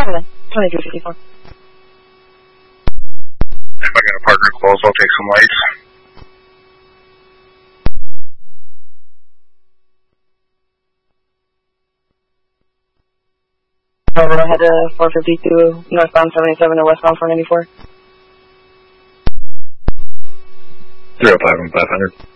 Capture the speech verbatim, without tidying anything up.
Copy that. twenty-two fifty-four. If I got a partner close, I'll take some lights. Over ahead of four fifty-two, northbound seventy-seven or westbound four ninety-four. three oh five and five hundred.